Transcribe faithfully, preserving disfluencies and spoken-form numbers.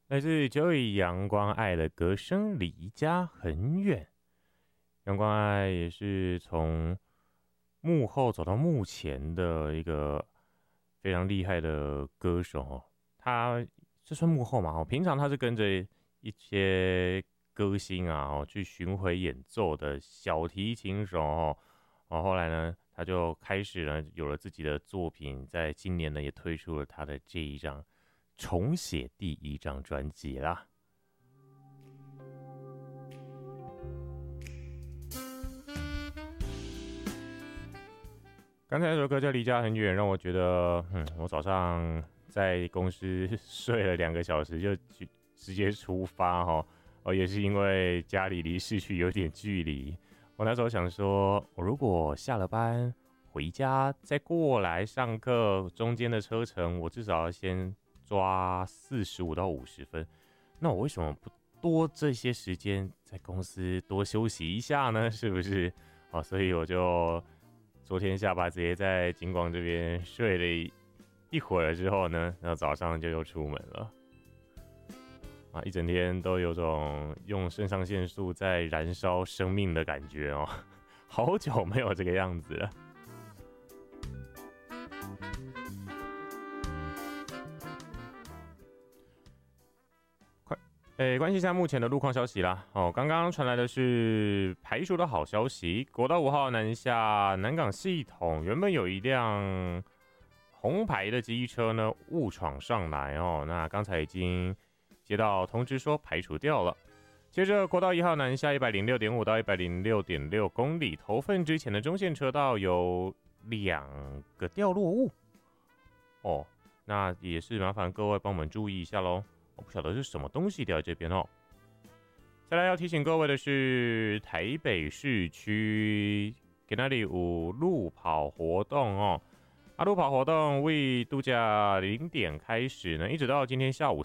来自九尾阳光爱的歌声离家很远。阳光爱也是从幕后走到幕前的一个非常厉害的歌手哦。他这算幕后嘛？哦，平常他是跟着一些歌星啊哦去巡回演奏的小提琴手哦。哦，后来呢，他就开始呢有了自己的作品，在今年呢也推出了他的这一张重写第一张专辑啦。刚才那首歌叫《离家很远》，让我觉得，嗯，我早上在公司睡了两个小时就直接出发哈，哦，也是因为家里离市区有点距离。我那时候想说，我如果下了班回家再过来上课，中间的车程我至少要先抓四十五到五十分，那我为什么不多这些时间在公司多休息一下呢？是不是？哦，所以我就昨天下巴直接在金广这边睡了一一会儿之后呢，然后早上就又出门了。啊，一整天都有种用肾上腺素在燃烧生命的感觉哦，好久没有这个样子了。快，诶，关心一下目前的路况消息啦。哦，刚刚传来的是排除的好消息，国道五号南下南港系统原本有一辆红牌的机车呢误闯上来哦，那刚才已经接到通知说排除掉了。接着国道一号南下一百零六点五到一百零六点六公里，头份之前的中线车道有两个掉落物哦，那也是麻烦各位帮我们注意一下咯。我不晓得是什么东西掉在这边哦。再来要提醒各位的是，台北市区给那里有路跑活动哦。啊，路跑活动为度假零点开始呢，一直到今天下午